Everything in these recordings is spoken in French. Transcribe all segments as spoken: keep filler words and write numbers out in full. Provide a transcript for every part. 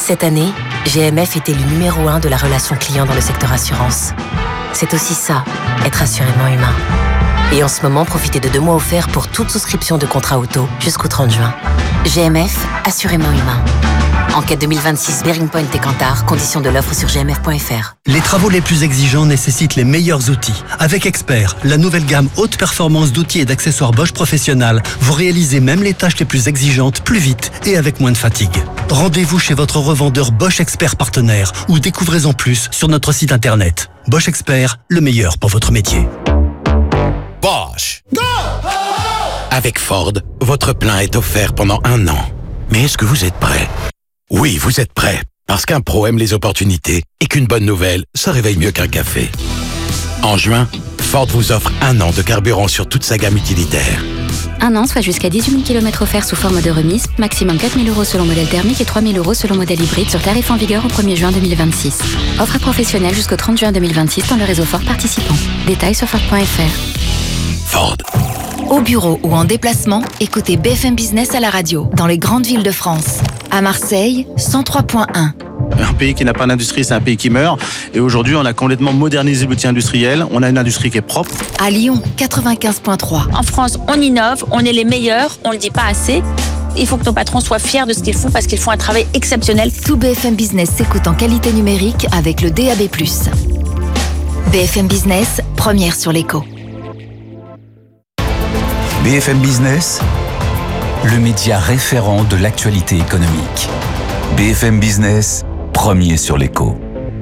Cette année, G M F est élu numéro un de la relation client dans le secteur assurance. C'est aussi ça, être assurément humain. Et en ce moment, profitez de deux mois offerts pour toute souscription de contrat auto jusqu'au trente juin. G M F, assurément humain. Enquête deux mille vingt-six, Bearing Point et Kantar, conditions de l'offre sur g m f point f r. Les travaux les plus exigeants nécessitent les meilleurs outils. Avec Expert, la nouvelle gamme haute performance d'outils et d'accessoires Bosch Professionnal, vous réalisez même les tâches les plus exigeantes plus vite et avec moins de fatigue. Rendez-vous chez votre revendeur Bosch Expert partenaire ou découvrez en plus sur notre site internet. Bosch Expert, le meilleur pour votre métier. Bosch. Go! Avec Ford, votre plein est offert pendant un an. Mais est-ce que vous êtes prêt? Oui, vous êtes prêt. Parce qu'un pro aime les opportunités et qu'une bonne nouvelle, ça réveille mieux qu'un café. En juin, Ford vous offre un an de carburant sur toute sa gamme utilitaire. Un an, soit jusqu'à dix-huit mille kilomètres offerts sous forme de remise, maximum quatre mille euros selon modèle thermique et trois mille euros selon modèle hybride sur tarif en vigueur au premier juin deux mille vingt-six. Offre à professionnels jusqu'au trente juin deux mille vingt-six dans le réseau Ford participant. Détails sur Ford point f r. Ford. Au bureau ou en déplacement, écoutez B F M Business à la radio, dans les grandes villes de France. À Marseille, cent trois point un. Un pays qui n'a pas d'industrie, c'est un pays qui meurt. Et aujourd'hui, on a complètement modernisé l'outil industriel. On a une industrie qui est propre. À Lyon, quatre-vingt-quinze point trois. En France, on innove, on est les meilleurs, on ne le dit pas assez. Il faut que nos patrons soient fiers de ce qu'ils font parce qu'ils font un travail exceptionnel. Tout B F M Business s'écoute en qualité numérique avec le D A B plus. B F M Business, première sur l'écho. B F M Business, le média référent de l'actualité économique. B F M Business, premier sur l'écho.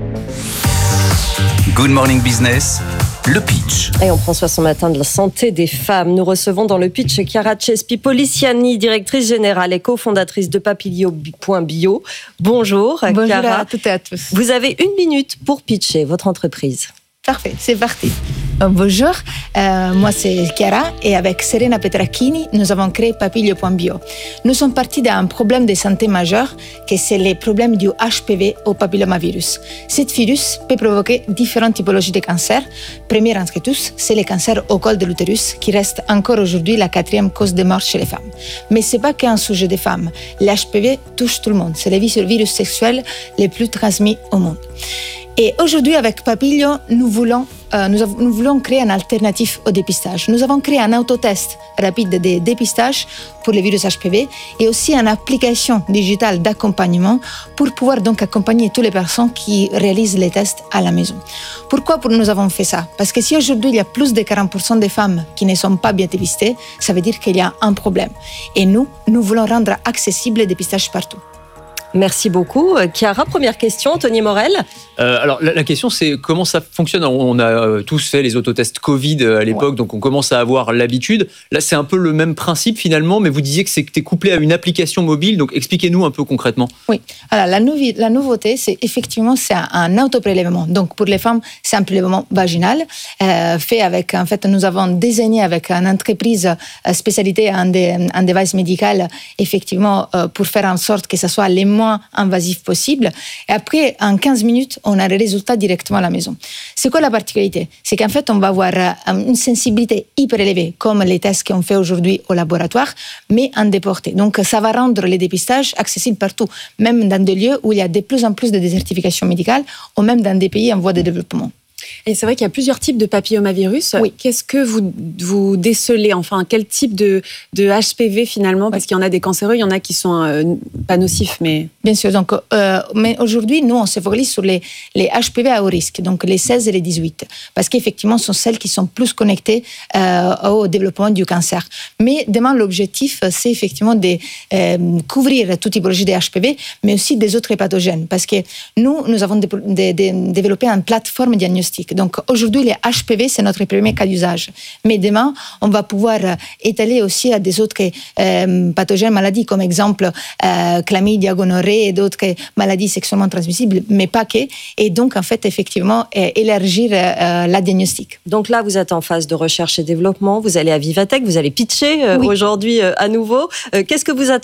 Good Morning Business, le pitch. Et on prend soin ce matin de la santé des femmes. Nous recevons dans le pitch Chiara Cespi-Policiani, directrice générale et cofondatrice de Papilio point bio. Bonjour, Bonjour Chiara. à toutes et à tous. Vous avez une minute pour pitcher votre entreprise. Parfait, c'est parti. Euh, bonjour, euh, moi c'est Chiara et avec Serena Petracchini, nous avons créé Papilio point bio. Nous sommes partis d'un problème de santé majeur, que c'est le problème du H P V au papillomavirus. Cet virus peut provoquer différentes typologies de cancers. Première entre tous, c'est le cancer au col de l'utérus, qui reste encore aujourd'hui la quatrième cause de mort chez les femmes. Mais ce n'est pas qu'un sujet des femmes. Le H P V touche tout le monde. C'est le virus sexuel le plus transmis au monde. Et aujourd'hui, avec Papilio, nous voulons, euh, nous, avons, nous voulons créer une alternative au dépistage. Nous avons créé un autotest rapide de dépistage pour le virus H P V et aussi une application digitale d'accompagnement pour pouvoir donc accompagner toutes les personnes qui réalisent les tests à la maison. Pourquoi nous avons fait ça? Parce que si aujourd'hui il y a plus de quarante pour cent des femmes qui ne sont pas bien dépistées, ça veut dire qu'il y a un problème. Et nous, nous voulons rendre accessible le dépistage partout. Merci beaucoup. Chiara, première question, Tony Morel. Euh, alors la, la question c'est comment ça fonctionne. On a euh, tous fait les autotests Covid à l'époque, ouais. Donc on commence à avoir l'habitude. Là c'est un peu le même principe finalement, mais vous disiez que c'était couplé à une application mobile, donc expliquez-nous un peu concrètement. Oui, alors la, nouvi- la nouveauté c'est effectivement c'est un, un autoprélèvement. Donc pour les femmes c'est un prélèvement vaginal euh, fait avec, en fait nous avons désigné avec une entreprise euh, spécialisée en, de, en device médical effectivement euh, pour faire en sorte que ça soit les moins invasif possible. Et après, en quinze minutes, on a les résultats directement à la maison. C'est quoi la particularité? C'est qu'en fait, on va avoir une sensibilité hyper élevée, comme les tests qu'on fait aujourd'hui au laboratoire, mais en déporté. Donc, ça va rendre les dépistages accessibles partout, même dans des lieux où il y a de plus en plus de désertification médicale, ou même dans des pays en voie de développement. Et c'est vrai qu'il y a plusieurs types de papillomavirus. Oui. Qu'est-ce que vous, vous décelez? Enfin, quel type de, de H P V finalement? Parce qu'il y en a des cancéreux, il y en a qui sont euh, pas nocifs, mais... Bien sûr. Donc, euh, mais aujourd'hui, nous, on se focalise sur les, les H P V à haut risque, donc les seize et les dix-huit, parce qu'effectivement, ce sont celles qui sont plus connectées euh, au développement du cancer. Mais demain, l'objectif, c'est effectivement de euh, couvrir toute typologie des H P V, mais aussi des autres pathogènes, parce que nous, nous avons dé- dé- dé- développé une plateforme diagnostique. Donc aujourd'hui, les H P V, c'est notre premier cas d'usage. Mais demain, on va pouvoir étaler aussi à des autres euh, pathogènes, maladies, comme exemple euh, chlamydia, gonorrhée et d'autres maladies sexuellement transmissibles, mais pas que. Et donc, en fait, effectivement, euh, élargir euh, la diagnostic. Donc là, vous êtes en phase de recherche et développement. Vous allez à Vivatech, vous allez pitcher euh, oui. aujourd'hui euh, à nouveau. Euh, qu'est-ce que vous attendez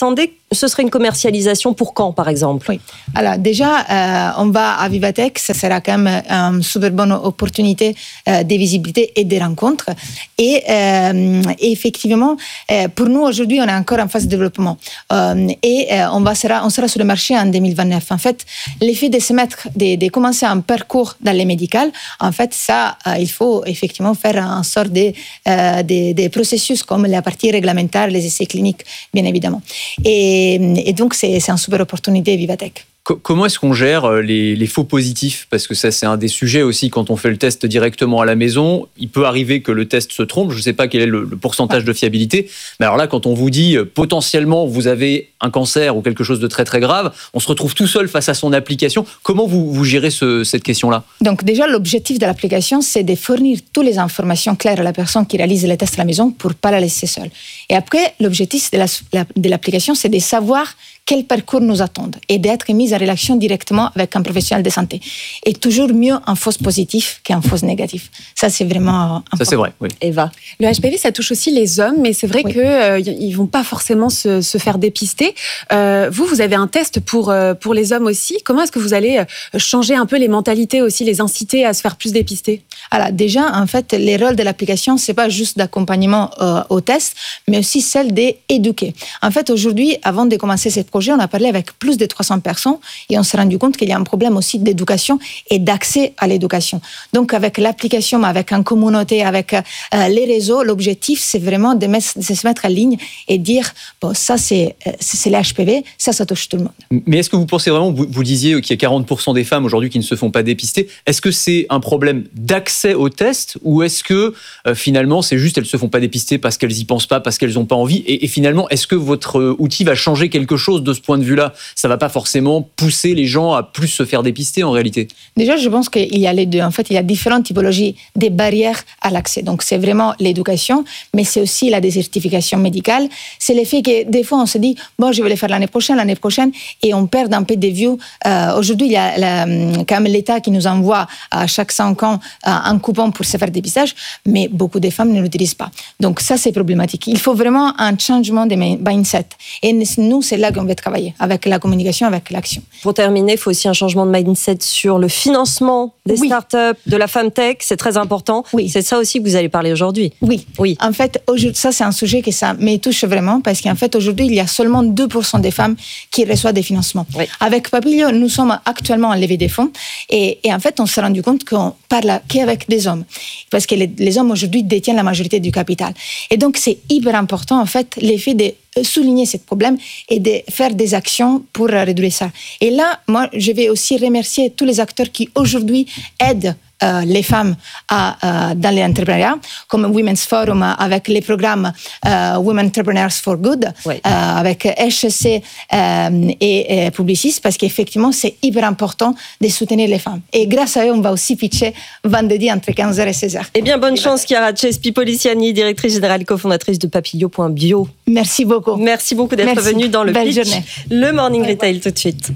Ce serait une commercialisation pour quand, par exemple? Oui. Alors déjà, euh, on va à Vivatech, ça sera quand même une super bonne opportunité euh, de visibilité et de rencontres. Et, euh, et effectivement, euh, pour nous aujourd'hui, on est encore en phase de développement. Euh, et euh, on, va, sera, on sera sur le marché en deux mille vingt-neuf. En fait, l'effet de se mettre, de, de commencer un parcours dans les médicales, en fait, ça, euh, il faut effectivement faire un sort de, euh, de, de processus comme la partie réglementaire, les essais cliniques, bien évidemment. Et Et, et donc, c'est, c'est une super opportunité, Vivatech. Comment est-ce qu'on gère les, les faux positifs? Parce que ça, c'est un des sujets aussi quand on fait le test directement à la maison. Il peut arriver que le test se trompe. Je ne sais pas quel est le, le pourcentage de fiabilité. Mais alors là, quand on vous dit potentiellement vous avez un cancer ou quelque chose de très très grave, on se retrouve tout seul face à son application. Comment vous, vous gérez ce, cette question-là? Donc déjà, l'objectif de l'application, c'est de fournir toutes les informations claires à la personne qui réalise les tests à la maison pour ne pas la laisser seule. Et après, l'objectif de, la, de l'application, c'est de savoir quel parcours nous attendent et d'être mis en relation directement avec un professionnel de santé. Et toujours mieux un faux positif qu'un faux négatif. Ça, c'est vraiment important. Ça, c'est vrai, oui. Eva. Le H P V, ça touche aussi les hommes, mais c'est vrai oui. qu'ils euh, ne vont pas forcément se, se faire dépister. Euh, vous, vous avez un test pour, euh, pour les hommes aussi. Comment est-ce que vous allez changer un peu les mentalités aussi, les inciter à se faire plus dépister? Alors déjà, en fait, les rôles de l'application, c'est pas juste d'accompagnement euh, au test, mais aussi celle d'éduquer. En fait, aujourd'hui, avant de commencer ce projet, on a parlé avec plus de trois cents personnes et on s'est rendu compte qu'il y a un problème aussi d'éducation et d'accès à l'éducation. Donc, avec l'application, avec une communauté, avec euh, les réseaux, l'objectif, c'est vraiment de, mettre, de se mettre en ligne et dire, bon, ça, c'est, c'est les H P V, ça, ça touche tout le monde. Mais est-ce que vous pensez vraiment, vous, vous disiez qu'il y a quarante pour cent des femmes aujourd'hui qui ne se font pas dépister, est-ce que c'est un problème d'accès au test ou est-ce que euh, finalement, c'est juste elles ne se font pas dépister parce qu'elles n'y pensent pas, parce qu'elles n'ont pas envie et, et finalement, est-ce que votre euh, outil va changer quelque chose de ce point de vue-là? Ça ne va pas forcément pousser les gens à plus se faire dépister en réalité? Déjà, je pense qu'il y a les deux. En fait, il y a différentes typologies des barrières à l'accès. Donc, c'est vraiment l'éducation, mais c'est aussi la désertification médicale. C'est le fait que des fois, on se dit, bon, je vais le faire l'année prochaine, l'année prochaine, et on perd un peu de vue. Euh, aujourd'hui, il y a la, quand même l'État qui nous envoie à chaque cinq ans un coupon pour se faire dépistage, mais beaucoup de femmes ne l'utilisent pas. Donc, ça, c'est problématique. Il faut vraiment un changement de mindset. Et nous, c'est là qu'on va travailler, avec la communication, avec l'action. Pour terminer, il faut aussi un changement de mindset sur le financement des oui. startups, de la femtech, c'est très important. Oui. C'est ça aussi que vous allez parler aujourd'hui. Oui. oui. En fait, ça, c'est un sujet qui ça me touche vraiment, parce qu'en fait, aujourd'hui, il y a seulement deux pour cent des femmes qui reçoivent des financements. Oui. Avec Papilio, nous sommes actuellement en levée des fonds, et, et en fait, on s'est rendu compte qu'on parle qu'avec des hommes, parce que les, les hommes, aujourd'hui, détiennent la majorité du capital. Et donc, c'est hyper important, en fait, l'effet de souligner ce problème et de faire des actions pour réduire ça. Et là, moi, je vais aussi remercier tous les acteurs qui aujourd'hui aident Euh, les femmes à, euh, dans l'entrepreneuriat, comme Women's Forum avec les programmes euh, Women Entrepreneurs for Good, oui. euh, avec H C euh, et, et Publicis, parce qu'effectivement, c'est hyper important de soutenir les femmes. Et grâce à eux, on va aussi pitcher vendredi entre quinze heures et seize heures. Eh bien, bonne et chance, Chiara Cespi-Policiani, directrice générale et cofondatrice de Papilio point bio. Merci beaucoup. Merci beaucoup d'être Merci. venue dans le Belle pitch. Journée. Le Morning Retail tout de suite.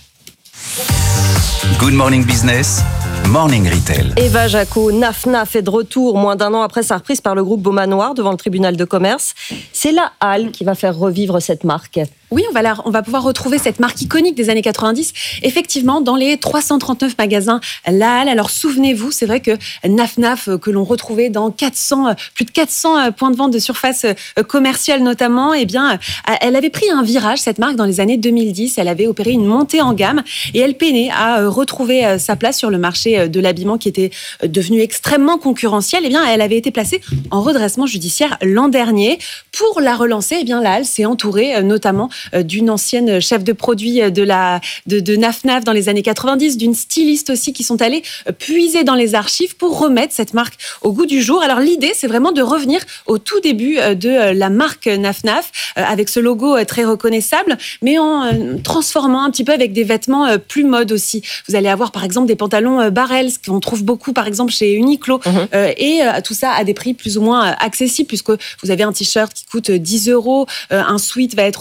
Good Morning Business, Morning Retail. Eva Jaco, Naf Naf est de retour moins d'un an après sa reprise par le groupe Beaumanoir devant le tribunal de commerce. C'est la Halle qui va faire revivre cette marque. Oui, on va, la, on va pouvoir retrouver cette marque iconique des années quatre-vingt-dix, effectivement, dans les trois cent trente-neuf magasins La Halle. Alors, souvenez-vous, c'est vrai que Naf Naf, que l'on retrouvait dans quatre cents, plus de quatre cents points de vente de surface commerciale notamment, eh bien, elle avait pris un virage, cette marque, dans les années deux mille dix. Elle avait opéré une montée en gamme et elle peinait à retrouver sa place sur le marché de l'habillement qui était devenu extrêmement concurrentiel. Eh bien, elle avait été placée en redressement judiciaire l'an dernier. Pour la relancer, eh bien, La Halle s'est entourée notamment d'une ancienne chef de produit de, la, de, de Naf Naf dans les années quatre-vingt-dix, d'une styliste aussi qui sont allés puiser dans les archives pour remettre cette marque au goût du jour. Alors l'idée, c'est vraiment de revenir au tout début de la marque Naf Naf, avec ce logo très reconnaissable, mais en transformant un petit peu avec des vêtements plus mode aussi. Vous allez avoir par exemple des pantalons Barrels, qu'on trouve beaucoup par exemple chez Uniqlo, mmh. et tout ça à des prix plus ou moins accessibles, puisque vous avez un t-shirt qui coûte dix euros, un sweat va être autour de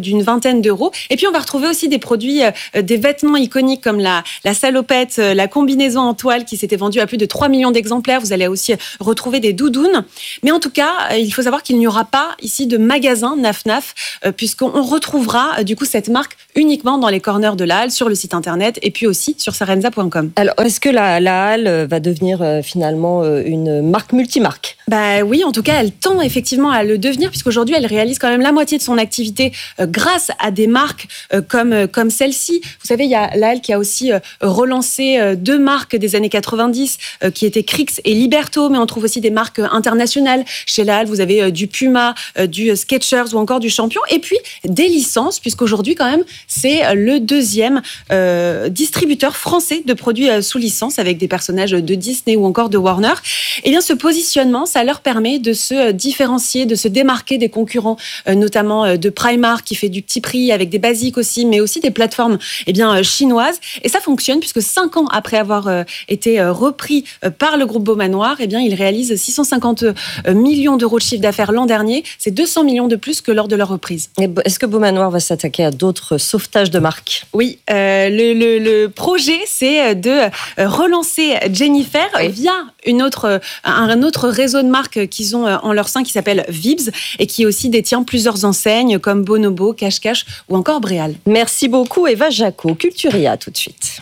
d'une vingtaine d'euros. Et puis on va retrouver aussi des produits, euh, des vêtements iconiques comme la, la salopette, euh, la combinaison en toile qui s'était vendue à plus de trois millions d'exemplaires. Vous allez aussi retrouver des doudounes. Mais en tout cas, euh, il faut savoir qu'il n'y aura pas ici de magasin Naf Naf, euh, puisqu'on retrouvera euh, du coup cette marque uniquement dans les corners de la halle, sur le site internet et puis aussi sur sarenza point com. Alors, est-ce que la, la halle va devenir euh, finalement euh, une marque multimarque ? Bah oui, en tout cas, elle tend effectivement à le devenir, puisqu'aujourd'hui, elle réalise quand même la moitié de son activité euh, grâce à des marques euh, comme, euh, comme celle-ci. Vous savez, il y a la halle qui a aussi euh, relancé euh, deux marques des années quatre-vingt-dix, euh, qui étaient Crix et Liberto, mais on trouve aussi des marques euh, internationales. Chez la halle, vous avez euh, du Puma, euh, du Skechers ou encore du Champion, et puis des licences, puisqu'aujourd'hui, quand même, c'est euh, le deuxième euh, distributeur français de produits euh, sous licence, avec des personnages de Disney ou encore de Warner. Et bien, ce positionnement, ça leur permet de se différencier, de se démarquer des concurrents, euh, notamment euh, de Primark qui fait du petit prix avec des basiques aussi, mais aussi des plateformes eh bien, euh, chinoises. Et ça fonctionne puisque cinq ans après avoir euh, été euh, repris euh, par le groupe Beaumanoir, eh bien, il réalise six cent cinquante millions d'euros de chiffre d'affaires l'an dernier. C'est deux cents millions de plus que lors de leur reprise. Et est-ce que Beaumanoir va s'attaquer à d'autres sauvetages de marques ? Oui, euh, le, le, le projet, c'est de relancer Jennifer oui. via une autre, un autre réseau de marques qu'ils ont en leur sein qui s'appelle Vibs et qui aussi détient plusieurs enseignes comme Bonobo, Cache Cache ou encore Bréal. Merci beaucoup Eva Jaco. Culturia tout de suite.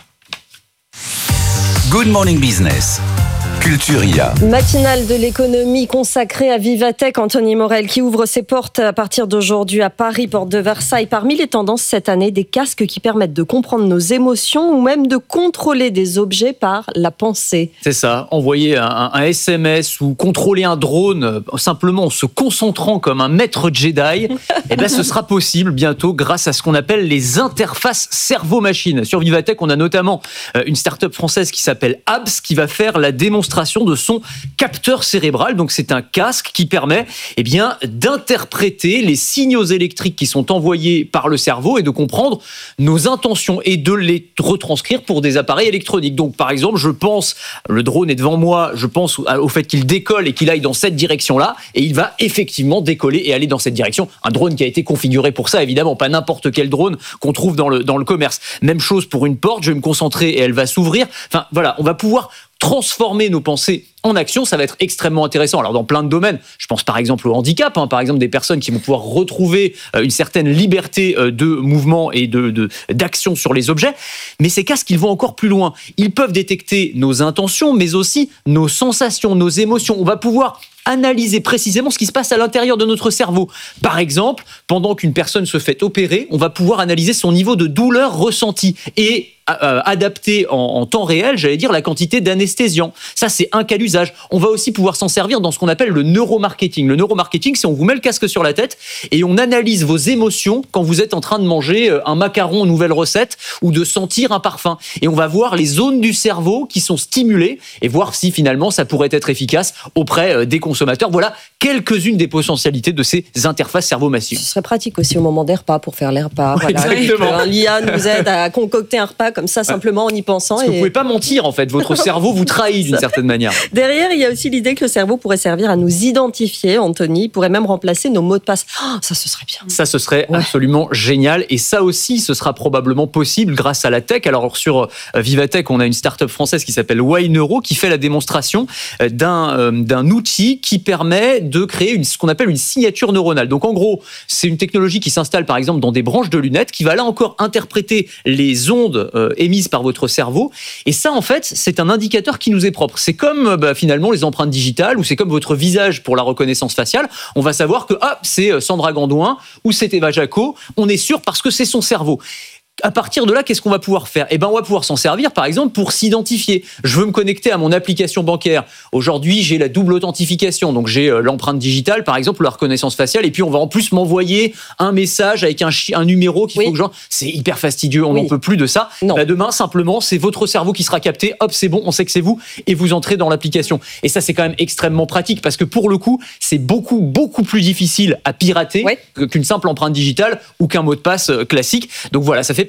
Good Morning Business. Culturia. Matinale de l'économie consacrée à Vivatech, Anthony Morel, qui ouvre ses portes à partir d'aujourd'hui à Paris, porte de Versailles. Parmi les tendances cette année, des casques qui permettent de comprendre nos émotions ou même de contrôler des objets par la pensée. C'est ça, envoyer un, un S M S ou contrôler un drone simplement en se concentrant comme un maître Jedi, eh ben ce sera possible bientôt grâce à ce qu'on appelle les interfaces cerveau-machine. Sur Vivatech, on a notamment une start-up française qui s'appelle Abs qui va faire la démonstration de son capteur cérébral. Donc c'est un casque qui permet eh bien, d'interpréter les signaux électriques qui sont envoyés par le cerveau et de comprendre nos intentions et de les retranscrire pour des appareils électroniques. Donc par exemple, je pense, le drone est devant moi, je pense au fait qu'il décolle et qu'il aille dans cette direction-là et il va effectivement décoller et aller dans cette direction. Un drone qui a été configuré pour ça, évidemment, pas n'importe quel drone qu'on trouve dans le, dans le commerce. Même chose pour une porte, je vais me concentrer et elle va s'ouvrir. Enfin voilà, on va pouvoir transformer nos pensées en action, ça va être extrêmement intéressant. Alors dans plein de domaines, je pense par exemple au handicap, hein, par exemple des personnes qui vont pouvoir retrouver euh, une certaine liberté euh, de mouvement et de, de, d'action sur les objets, mais ces casques, ils vont encore plus loin. Ils peuvent détecter nos intentions, mais aussi nos sensations, nos émotions. On va pouvoir analyser précisément ce qui se passe à l'intérieur de notre cerveau. Par exemple, pendant qu'une personne se fait opérer, on va pouvoir analyser son niveau de douleur ressenti et euh, adapter en, en temps réel, j'allais dire, la quantité d'anesthésiant. Ça, c'est un cas d'usage. On va aussi pouvoir s'en servir dans ce qu'on appelle le neuromarketing. Le neuromarketing, c'est on vous met le casque sur la tête et on analyse vos émotions quand vous êtes en train de manger un macaron nouvelle recette ou de sentir un parfum. Et on va voir les zones du cerveau qui sont stimulées et voir si finalement ça pourrait être efficace auprès des consommateurs. Voilà quelques-unes des potentialités de ces interfaces cerveau-machine. Ce serait pratique aussi au moment des repas pour faire les repas. Ouais, voilà. Exactement. Un L'I A nous aide à concocter un repas comme ça simplement en y pensant. Parce que et... vous pouvez pas mentir en fait. Votre cerveau vous trahit d'une certaine manière. Derrière, il y a aussi l'idée que le cerveau pourrait servir à nous identifier. Anthony pourrait même remplacer nos mots de passe. Oh, ça, ce serait bien. Ça, ce serait ouais. absolument génial. Et ça aussi, ce sera probablement possible grâce à la tech. Alors sur Vivatech, on a une start-up française qui s'appelle Y-Neuro qui fait la démonstration d'un, euh, d'un outil qui permet de créer une, ce qu'on appelle une signature neuronale. Donc en gros, c'est une technologie qui s'installe par exemple dans des branches de lunettes qui va là encore interpréter les ondes euh, émises par votre cerveau. Et ça, en fait, c'est un indicateur qui nous est propre. C'est comme bah, finalement les empreintes digitales ou c'est comme votre visage pour la reconnaissance faciale. On va savoir que ah, c'est Sandra Gandouin ou c'est Eva Jaco. On est sûr parce que c'est son cerveau. À partir de là, qu'est-ce qu'on va pouvoir faire ? Eh ben, on va pouvoir s'en servir, par exemple, pour s'identifier. Je veux me connecter à mon application bancaire. Aujourd'hui, j'ai la double authentification. Donc, j'ai l'empreinte digitale, par exemple, la reconnaissance faciale. Et puis, on va en plus m'envoyer un message avec un, chi- un numéro qu'il oui. faut que je... C'est hyper fastidieux. On n'en oui. peut plus de ça. Bah, demain, simplement, c'est votre cerveau qui sera capté. Hop, c'est bon, on sait que c'est vous. Et vous entrez dans l'application. Et ça, c'est quand même extrêmement pratique parce que pour le coup, c'est beaucoup, beaucoup plus difficile à pirater oui. qu'une simple empreinte digitale ou qu'un mot de passe classique. Donc, voilà, ça fait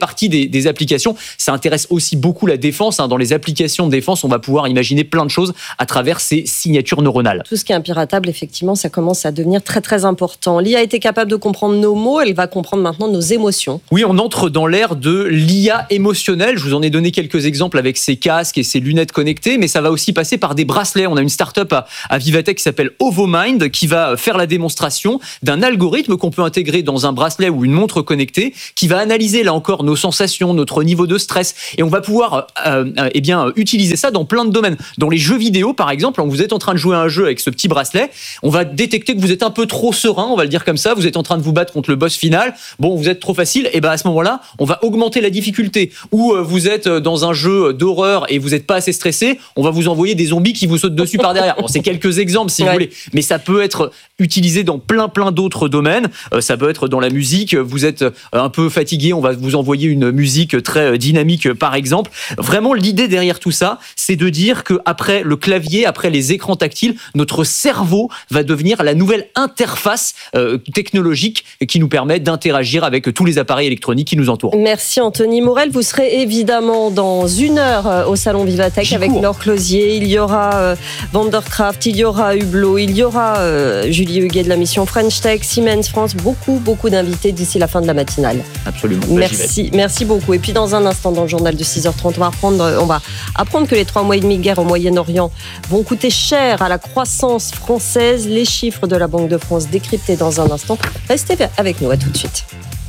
partie des, des applications. Ça intéresse aussi beaucoup la défense. Hein. Dans les applications de défense, on va pouvoir imaginer plein de choses à travers ces signatures neuronales. Tout ce qui est impiratable, effectivement, ça commence à devenir très très important. L'I A a été capable de comprendre nos mots, elle va comprendre maintenant nos émotions. Oui, on entre dans l'ère de l'I A émotionnelle. Je vous en ai donné quelques exemples avec ces casques et ces lunettes connectées, mais ça va aussi passer par des bracelets. On a une start-up à, à Vivatech qui s'appelle OvoMind qui va faire la démonstration d'un algorithme qu'on peut intégrer dans un bracelet ou une montre connectée qui va analyser là encore nos sensations, notre niveau de stress, et on va pouvoir euh, euh, eh bien utiliser ça dans plein de domaines. Dans les jeux vidéo, par exemple, quand vous êtes en train de jouer à un jeu avec ce petit bracelet, on va détecter que vous êtes un peu trop serein, on va le dire comme ça, vous êtes en train de vous battre contre le boss final, bon, vous êtes trop facile, et ben à ce moment-là, on va augmenter la difficulté. Ou euh, vous êtes dans un jeu d'horreur et vous n'êtes pas assez stressé, on va vous envoyer des zombies qui vous sautent dessus par derrière. Bon, c'est quelques exemples si ouais. vous voulez, mais ça peut être utilisé dans plein plein d'autres domaines. Euh, ça peut être dans la musique, vous êtes un peu fatigué, on va vous envoyer une musique très dynamique par exemple. Vraiment, l'idée derrière tout ça, c'est de dire qu'après le clavier, après les écrans tactiles, notre cerveau va devenir la nouvelle interface euh, technologique qui nous permet d'interagir avec tous les appareils électroniques qui nous entourent. Merci Anthony Morel. Vous serez évidemment dans une heure au Salon Vivatech J'y avec cours. Laure Closier. Il y aura euh, Vandercraft, il y aura Hublot, il y aura euh, Julie Huguet de la mission French Tech, Siemens France. Beaucoup, beaucoup d'invités d'ici la fin de la matinale. Absolument. Merci, merci beaucoup. Et puis dans un instant, dans le journal de six heures trente, on va apprendre, on va apprendre que les trois mois et demi de guerre au Moyen-Orient vont coûter cher à la croissance française. Les chiffres de la Banque de France décryptés dans un instant. Restez avec nous, à tout de suite.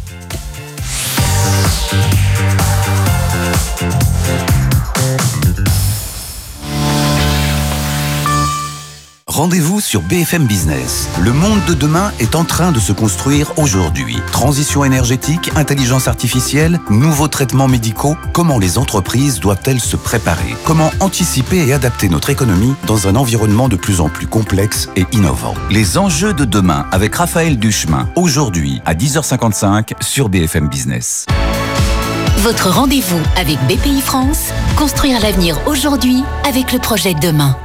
Rendez-vous sur B F M Business. Le monde de demain est en train de se construire aujourd'hui. Transition énergétique, intelligence artificielle, nouveaux traitements médicaux. Comment les entreprises doivent-elles se préparer? Comment anticiper et adapter notre économie dans un environnement de plus en plus complexe et innovant? Les enjeux de demain avec Raphaël Duchemin. Aujourd'hui à dix heures cinquante-cinq sur B F M Business. Votre rendez-vous avec B P I France. Construire l'avenir aujourd'hui avec le projet de demain.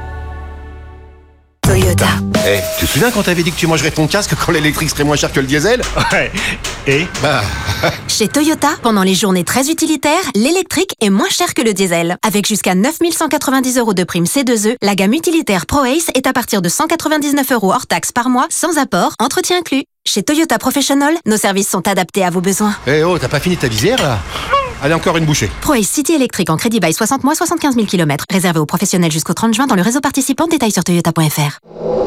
Toyota. Eh, hey, tu te souviens quand t'avais dit que tu mangerais ton casque quand l'électrique serait moins cher que le diesel? Ouais. Et bah... Chez Toyota, pendant les journées très utilitaires, l'électrique est moins cher que le diesel. Avec jusqu'à neuf mille cent quatre-vingt-dix euros de prime C deux E, la gamme utilitaire ProAce est à partir de cent quatre-vingt-dix-neuf euros hors taxe par mois, sans apport, entretien inclus. Chez Toyota Professional, nos services sont adaptés à vos besoins. Eh hey oh, t'as pas fini ta visière là? Allez, encore une bouchée. ProAce City électrique en crédit bail soixante mois, soixante-quinze mille kilomètres. Réservé aux professionnels jusqu'au trente juin dans le réseau participant. Détails sur toyota point f r.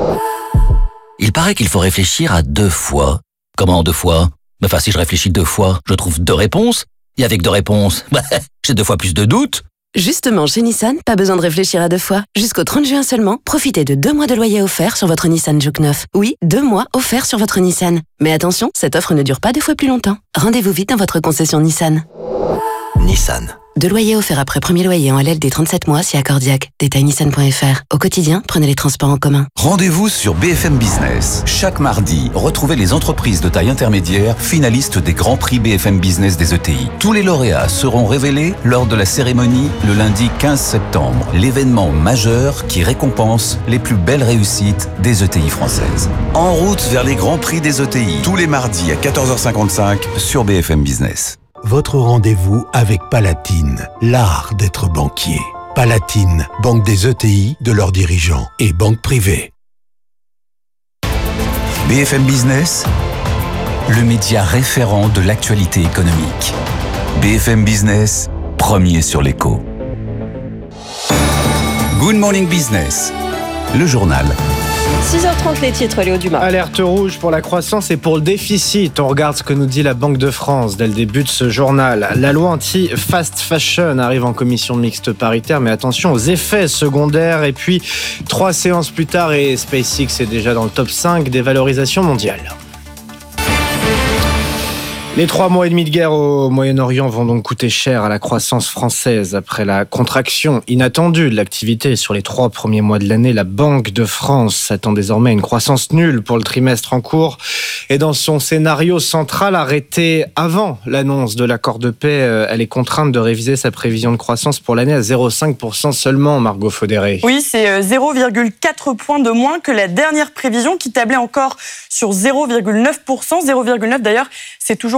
Il paraît qu'il faut réfléchir à deux fois. Comment deux fois? Enfin, si je réfléchis deux fois, je trouve deux réponses. Et avec deux réponses, bah, j'ai deux fois plus de doutes. Justement, chez Nissan, pas besoin de réfléchir à deux fois. Jusqu'au trente juin seulement, profitez de deux mois de loyer offert sur votre Nissan Juke neuf. Oui, deux mois offerts sur votre Nissan. Mais attention, cette offre ne dure pas deux fois plus longtemps. Rendez-vous vite dans votre concession Nissan. Nissan. Deux loyers offerts après premier loyer en L L D trente-sept mois si accordiaque. Détail nissan point f r. Au quotidien, prenez les transports en commun. Rendez-vous sur B F M Business. Chaque mardi, retrouvez les entreprises de taille intermédiaire finalistes des Grands Prix B F M Business des E T I. Tous les lauréats seront révélés lors de la cérémonie le lundi quinze septembre. L'événement majeur qui récompense les plus belles réussites des E T I françaises. En route vers les Grands Prix des E T I. Tous les mardis à quatorze heures cinquante-cinq sur B F M Business. Votre rendez-vous avec Palatine, l'art d'être banquier. Palatine, banque des E T I, de leurs dirigeants et banque privée. B F M Business, le média référent de l'actualité économique. B F M Business, premier sur l'écho. Good Morning Business, le journal. six heures trente, les titres, Léo Dumas. Alerte rouge pour la croissance et pour le déficit. On regarde ce que nous dit la Banque de France dès le début de ce journal. La loi anti-fast fashion arrive en commission mixte paritaire, mais attention aux effets secondaires. Et puis, trois séances plus tard, et SpaceX est déjà dans le top cinq des valorisations mondiales. Les trois mois et demi de guerre au Moyen-Orient vont donc coûter cher à la croissance française. Après la contraction inattendue de l'activité sur les trois premiers mois de l'année, la Banque de France s'attend désormais à une croissance nulle pour le trimestre en cours. Et dans son scénario central arrêté avant l'annonce de l'accord de paix, elle est contrainte de réviser sa prévision de croissance pour l'année à zéro virgule cinq pour cent seulement, Margot Faudéré. Oui, c'est zéro virgule quatre points de moins que la dernière prévision qui tablait encore sur zéro virgule neuf pour cent. zéro virgule neuf d'ailleurs, c'est toujours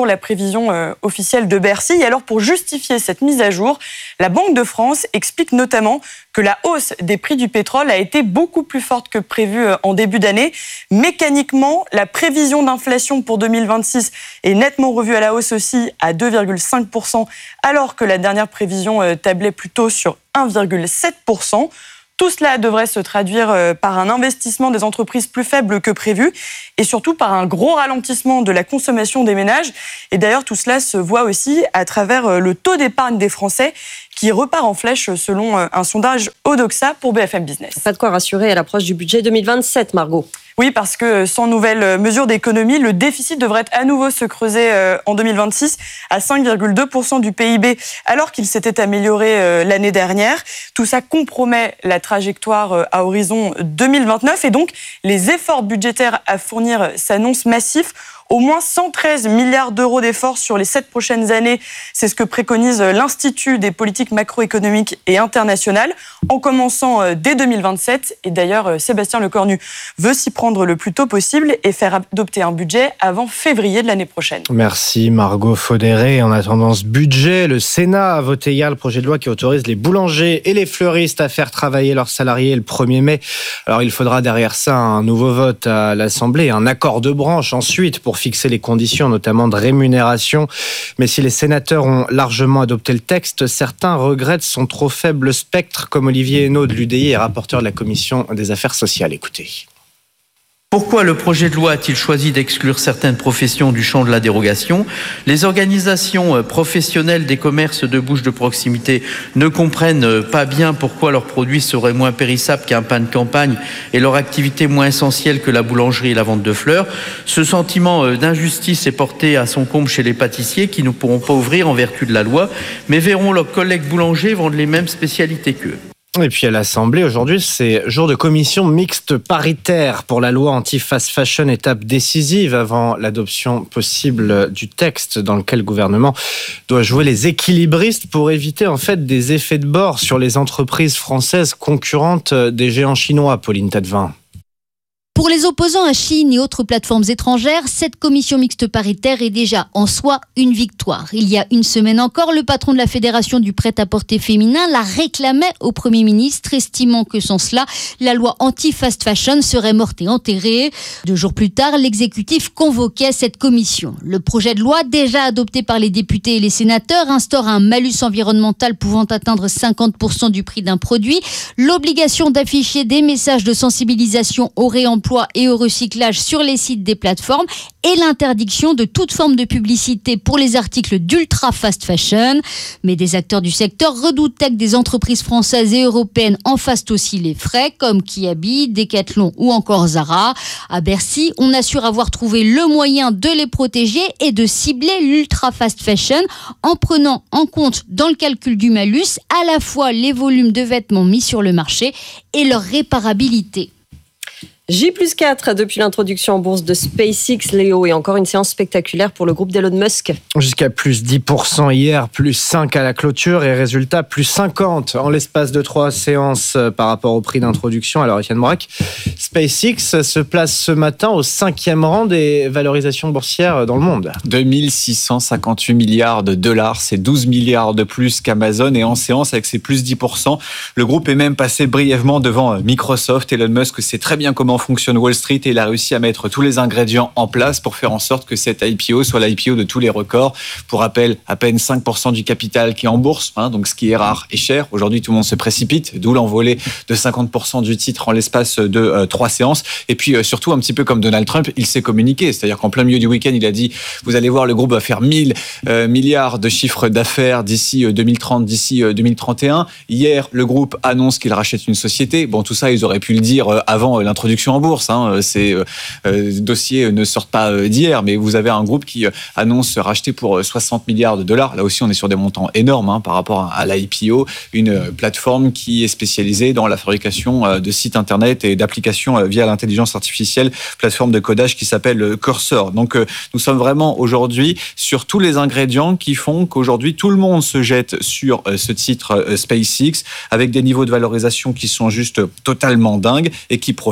toujours la prévision euh, officielle de Bercy. Et alors, pour justifier cette mise à jour, la Banque de France explique notamment que la hausse des prix du pétrole a été beaucoup plus forte que prévu euh, en début d'année. Mécaniquement, la prévision d'inflation pour deux mille vingt-six est nettement revue à la hausse aussi à deux virgule cinq pour cent, alors que la dernière prévision euh, tablait plutôt sur un virgule sept pour cent. Tout cela devrait se traduire par un investissement des entreprises plus faible que prévu et surtout par un gros ralentissement de la consommation des ménages. Et d'ailleurs, tout cela se voit aussi à travers le taux d'épargne des Français qui repart en flèche selon un sondage Odoxa pour B F M Business. Pas de quoi rassurer à l'approche du budget deux mille vingt-sept, Margot. Oui, parce que sans nouvelles mesures d'économie, le déficit devrait à nouveau se creuser en deux mille vingt-six à cinq virgule deux pour cent du P I B, alors qu'il s'était amélioré l'année dernière. Tout ça compromet la trajectoire à horizon deux mille vingt-neuf et donc les efforts budgétaires à fournir s'annoncent massifs. Au moins cent treize milliards d'euros d'efforts sur les sept prochaines années. C'est ce que préconise l'Institut des politiques macroéconomiques et internationales, en commençant dès deux mille vingt-sept. Et d'ailleurs, Sébastien Lecornu veut s'y prendre le plus tôt possible et faire adopter un budget avant février de l'année prochaine. Merci Margot Faudéré. En attendant ce budget, le Sénat a voté hier le projet de loi qui autorise les boulangers et les fleuristes à faire travailler leurs salariés le premier mai. Alors il faudra derrière ça un nouveau vote à l'Assemblée, un accord de branche ensuite pour fixer les conditions, notamment de rémunération. Mais si les sénateurs ont largement adopté le texte, certains regrettent son trop faible spectre, comme Olivier Hennaut de l'U D I et rapporteur de la Commission des Affaires sociales. Écoutez. Pourquoi le projet de loi a-t-il choisi d'exclure certaines professions du champ de la dérogation ? Les organisations professionnelles des commerces de bouche de proximité ne comprennent pas bien pourquoi leurs produits seraient moins périssables qu'un pain de campagne et leur activité moins essentielle que la boulangerie et la vente de fleurs. Ce sentiment d'injustice est porté à son comble chez les pâtissiers qui ne pourront pas ouvrir en vertu de la loi, mais verront leurs collègues boulangers vendre les mêmes spécialités qu'eux. Et puis à l'Assemblée, aujourd'hui, c'est jour de commission mixte paritaire pour la loi anti-fast fashion, étape décisive avant l'adoption possible du texte dans lequel le gouvernement doit jouer les équilibristes pour éviter en fait des effets de bord sur les entreprises françaises concurrentes des géants chinois, Pauline Tadevin. Pour les opposants à Chine et autres plateformes étrangères, cette commission mixte paritaire est déjà en soi une victoire. Il y a une semaine encore, le patron de la Fédération du prêt-à-porter féminin la réclamait au Premier ministre, estimant que sans cela, la loi anti-fast fashion serait morte et enterrée. Deux jours plus tard, l'exécutif convoquait cette commission. Le projet de loi, déjà adopté par les députés et les sénateurs, instaure un malus environnemental pouvant atteindre cinquante pour cent du prix d'un produit, l'obligation d'afficher des messages de sensibilisation au réemploi et au recyclage sur les sites des plateformes et l'interdiction de toute forme de publicité pour les articles d'ultra fast fashion. Mais des acteurs du secteur redoutaient que des entreprises françaises et européennes en fassent aussi les frais, comme Kiabi, Decathlon ou encore Zara. À Bercy, on assure avoir trouvé le moyen de les protéger et de cibler l'ultra fast fashion en prenant en compte dans le calcul du malus à la fois les volumes de vêtements mis sur le marché et leur réparabilité. J plus quatre depuis l'introduction en bourse de SpaceX, Léo, et encore une séance spectaculaire pour le groupe d'Elon Musk. Jusqu'à plus dix pour cent hier, plus cinq à la clôture et résultat plus cinquante en l'espace de trois séances par rapport au prix d'introduction. Alors Étienne Morac, SpaceX se place ce matin au cinquième rang des valorisations boursières dans le monde. deux mille six cent cinquante-huit milliards de dollars, c'est douze milliards de plus qu'Amazon et en séance avec ses plus dix pour cent. Le groupe est même passé brièvement devant Microsoft. Elon Musk sait très bien comment fonctionne Wall Street et il a réussi à mettre tous les ingrédients en place pour faire en sorte que cette I P O soit l'I P O de tous les records. Pour rappel, à peine cinq pour cent du capital qui est en bourse, hein, donc ce qui est rare et cher. Aujourd'hui, tout le monde se précipite, d'où l'envolée de cinquante pour cent du titre en l'espace de euh, trois séances. Et puis euh, surtout, un petit peu comme Donald Trump, il s'est communiqué. C'est-à-dire qu'en plein milieu du week-end, il a dit « Vous allez voir, le groupe va faire mille euh, milliards de chiffres d'affaires d'ici euh, deux mille trente, d'ici euh, deux mille trente et un. » Hier, le groupe annonce qu'il rachète une société. Bon, tout ça, ils auraient pu le dire euh, avant euh, l'introduction en bourse. Hein. Ces euh, dossiers ne sortent pas euh, d'hier, mais vous avez un groupe qui euh, annonce racheter pour euh, soixante milliards de dollars. Là aussi, on est sur des montants énormes hein, par rapport à, à l'I P O, une euh, plateforme qui est spécialisée dans la fabrication euh, de sites internet et d'applications euh, via l'intelligence artificielle, plateforme de codage qui s'appelle euh, Cursor. Donc, euh, nous sommes vraiment aujourd'hui sur tous les ingrédients qui font qu'aujourd'hui, tout le monde se jette sur euh, ce titre euh, SpaceX avec des niveaux de valorisation qui sont juste totalement dingues et qui profitent au passage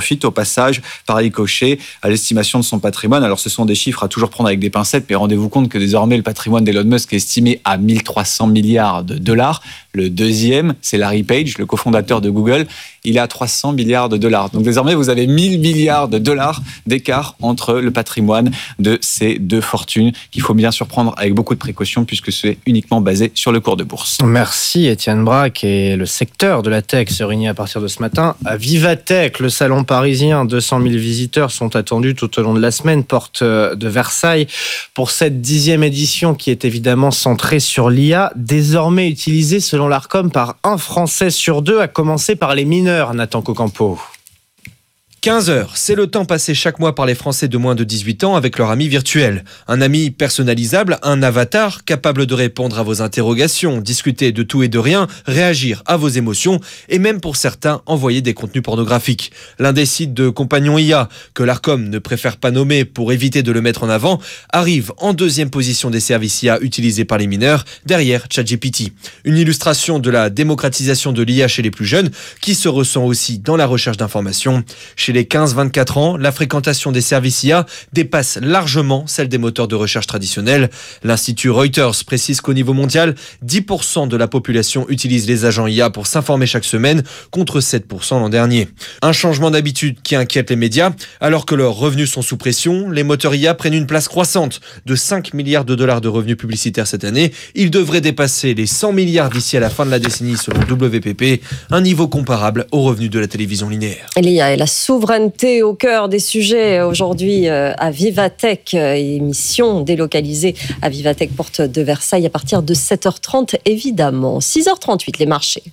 passage, par ricochet, à l'estimation de son patrimoine. Alors ce sont des chiffres à toujours prendre avec des pincettes, mais rendez-vous compte que désormais le patrimoine d'Elon Musk est estimé à mille trois cents milliards de dollars. Le deuxième, c'est Larry Page, le cofondateur de Google. Il a trois cents milliards de dollars. Donc désormais, vous avez mille milliards de dollars d'écart entre le patrimoine de ces deux fortunes qu'il faut bien sûr prendre avec beaucoup de précautions puisque c'est uniquement basé sur le cours de bourse. Merci Étienne Braque. Et le secteur de la tech se réunit à partir de ce matin à Vivatech, le salon parisien. deux cent mille visiteurs sont attendus tout au long de la semaine, porte de Versailles, pour cette dixième édition qui est évidemment centrée sur l'I A, désormais utilisée selon l'Arcom par un Français sur deux, à commencer par les mineurs. Nathan Cocampo. quinze heures, c'est le temps passé chaque mois par les Français de moins de dix-huit ans avec leur ami virtuel. Un ami personnalisable, un avatar capable de répondre à vos interrogations, discuter de tout et de rien, réagir à vos émotions et même pour certains envoyer des contenus pornographiques. L'un des sites de compagnons I A, que l'Arcom ne préfère pas nommer pour éviter de le mettre en avant, arrive en deuxième position des services I A utilisés par les mineurs, derrière ChatGPT. Une illustration de la démocratisation de l'I A chez les plus jeunes qui se ressent aussi dans la recherche d'informations. Chez les quinze vingt-quatre ans, la fréquentation des services I A dépasse largement celle des moteurs de recherche traditionnels. L'Institut Reuters précise qu'au niveau mondial, dix pour cent de la population utilise les agents I A pour s'informer chaque semaine, contre sept pour cent l'an dernier. Un changement d'habitude qui inquiète les médias. Alors que leurs revenus sont sous pression, les moteurs I A prennent une place croissante de cinq milliards de dollars de revenus publicitaires cette année. Ils devraient dépasser les cent milliards d'ici à la fin de la décennie selon W P P, un niveau comparable aux revenus de la télévision linéaire. L'I A et la souveraineté au cœur des sujets aujourd'hui à Vivatech, émission délocalisée à Vivatech, porte de Versailles à partir de sept heures trente évidemment. six heures trente-huit, les marchés.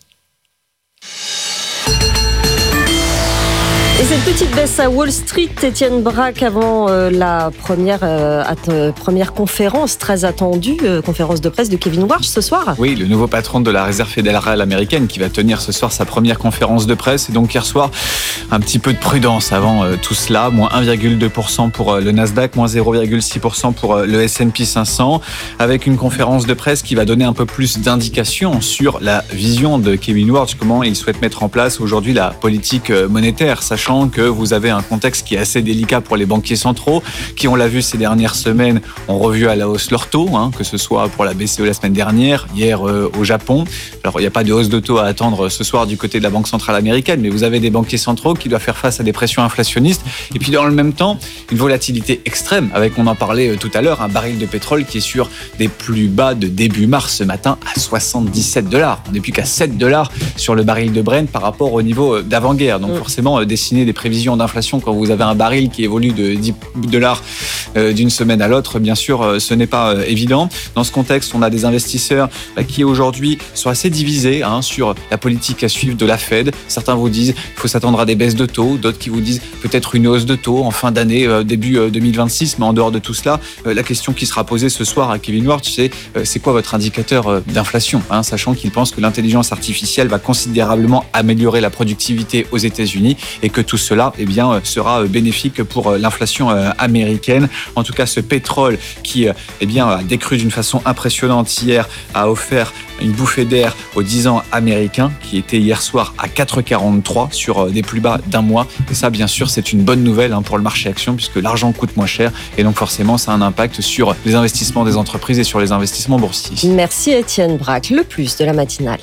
Et cette petite baisse à Wall Street, Étienne Braque, avant euh, la première, euh, at- première conférence très attendue, euh, conférence de presse de Kevin Warsh ce soir. Oui, le nouveau patron de la Réserve fédérale américaine qui va tenir ce soir sa première conférence de presse. Et donc hier soir, un petit peu de prudence avant euh, tout cela. Moins un virgule deux pour cent pour euh, le Nasdaq, moins zéro virgule six pour cent pour euh, le S and P cinq cents. Avec une conférence de presse qui va donner un peu plus d'indications sur la vision de Kevin Warsh, comment il souhaite mettre en place aujourd'hui la politique euh, monétaire, sachant que vous avez un contexte qui est assez délicat pour les banquiers centraux, qui, on l'a vu ces dernières semaines, ont revu à la hausse leur taux, hein, que ce soit pour la B C E la semaine dernière, hier euh, au Japon. Alors, il n'y a pas de hausse de taux à attendre ce soir du côté de la Banque centrale américaine, mais vous avez des banquiers centraux qui doivent faire face à des pressions inflationnistes. Et puis, dans le même temps, une volatilité extrême, avec, on en parlait tout à l'heure, un baril de pétrole qui est sur des plus bas de début mars ce matin à soixante-dix-sept dollars. On n'est plus qu'à sept dollars sur le baril de Brent par rapport au niveau d'avant-guerre. Donc, forcément, dessiner des prévisions d'inflation quand vous avez un baril qui évolue de dix dollars d'une semaine à l'autre, bien sûr, ce n'est pas évident. Dans ce contexte, on a des investisseurs qui aujourd'hui sont assez divisés hein, sur la politique à suivre de la Fed. Certains vous disent qu'il faut s'attendre à des baisses de taux, d'autres qui vous disent peut-être une hausse de taux en fin d'année, début deux mille vingt-six. Mais en dehors de tout cela, la question qui sera posée ce soir à Kevin Warsh, c'est c'est quoi votre indicateur d'inflation hein, sachant qu'il pense que l'intelligence artificielle va considérablement améliorer la productivité aux États-Unis et que tout cela eh bien, sera bénéfique pour l'inflation américaine. En tout cas, ce pétrole qui eh bien, a décru d'une façon impressionnante hier a offert une bouffée d'air aux dix ans américains qui était hier soir à quatre virgule quarante-trois sur des plus bas d'un mois. Et ça, bien sûr, c'est une bonne nouvelle hein, pour le marché action puisque l'argent coûte moins cher et donc forcément, ça a un impact sur les investissements des entreprises et sur les investissements boursiers. Merci Étienne Braque. Le plus de la matinale.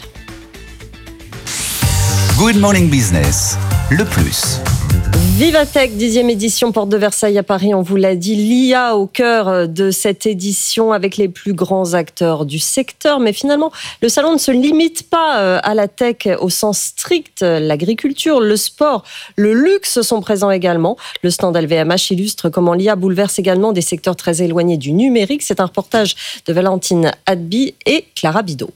Good Morning Business, le plus. Vivatech, dixième édition, porte de Versailles à Paris, on vous l'a dit, l'I A au cœur de cette édition avec les plus grands acteurs du secteur. Mais finalement, le salon ne se limite pas à la tech au sens strict. L'agriculture, le sport, le luxe sont présents également. Le stand L V M H illustre comment l'I A bouleverse également des secteurs très éloignés du numérique. C'est un reportage de Valentine Hadby et Clara Bidot.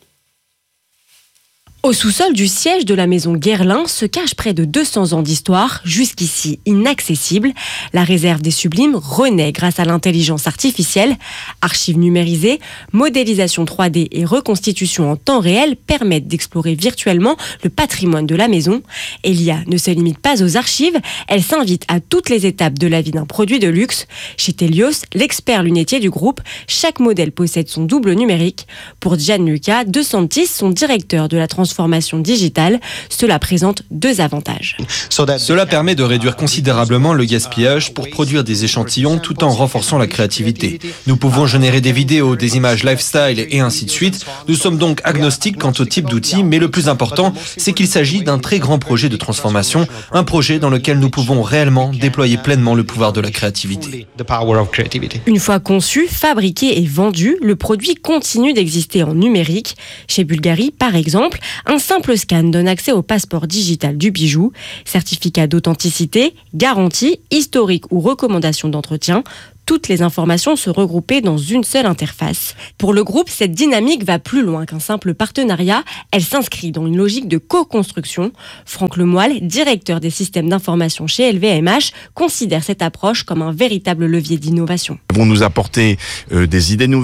Au sous-sol du siège de la maison Guerlain se cachent près de deux cents ans d'histoire, jusqu'ici inaccessible. La réserve des Sublimes renaît grâce à l'intelligence artificielle. Archives numérisées, modélisation trois D et reconstitution en temps réel permettent d'explorer virtuellement le patrimoine de la maison. Et l'I A ne se limite pas aux archives, elle s'invite à toutes les étapes de la vie d'un produit de luxe. Chez Telios, l'expert lunetier du groupe, chaque modèle possède son double numérique. Pour Gianluca De Santis, son directeur de la transformation transformation digitale. Cela présente deux avantages. Cela permet de réduire considérablement le gaspillage pour produire des échantillons tout en renforçant la créativité. Nous pouvons générer des vidéos, des images lifestyle et ainsi de suite. Nous sommes donc agnostiques quant au type d'outils, mais le plus important, c'est qu'il s'agit d'un très grand projet de transformation, un projet dans lequel nous pouvons réellement déployer pleinement le pouvoir de la créativité. Une fois conçu, fabriqué et vendu, le produit continue d'exister en numérique. Chez Bulgari, par exemple, un simple scan donne accès au passeport digital du bijou, certificat d'authenticité, garantie, historique ou recommandation d'entretien. Toutes les informations se regroupaient dans une seule interface. Pour le groupe, cette dynamique va plus loin qu'un simple partenariat. Elle s'inscrit dans une logique de co-construction. Franck Lemoyle, directeur des systèmes d'information chez L V M H, considère cette approche comme un véritable levier d'innovation. Ils vont nous apporter euh, des idées nouvelles.